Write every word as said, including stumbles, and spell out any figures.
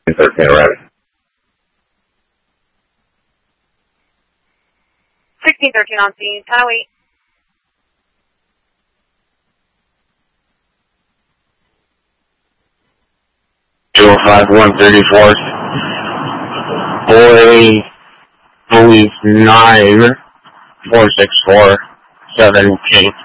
thirteen ready. sixteen thirteen on scene, ten oh eight. two oh five, one thirty-fourth. Boy, believe nine, four six four, seven, eight.